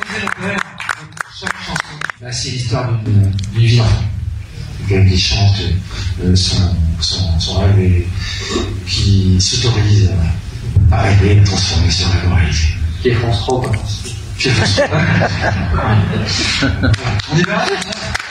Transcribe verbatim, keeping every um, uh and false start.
Chaque chanson, bah, c'est l'histoire d'une vie d'enfant. Quelqu'un qui chante euh, son, son, son rêve et qui s'autorise à, à rêver, à transformer ce rêve en réalité. Qui est France trois, quoi. Qui est France trois. On y va?